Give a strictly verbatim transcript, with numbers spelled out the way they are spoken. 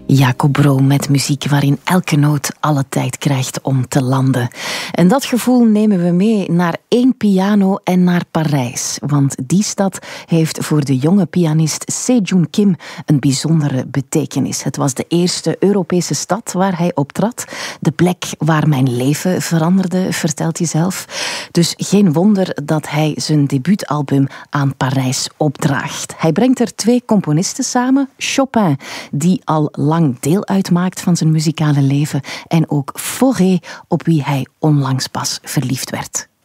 Jacob Bro met muziek waarin elke noot alle tijd krijgt om te landen. En dat gevoel nemen we mee naar één piano en naar Parijs. Want die stad heeft voor de jonge pianist Sejun Kim een bijzondere betekenis. Het was de eerste Europese stad waar hij optrad. De plek waar mijn leven veranderde, vertelt hij zelf. Dus geen wonder dat hij zijn debuutalbum aan Parijs opdraagt. Hij brengt er twee componisten samen. Chopin, die al lang deel uitmaakt van zijn muzikale leven, en ook Fauré, op wie hij onlangs pas verliefd werd.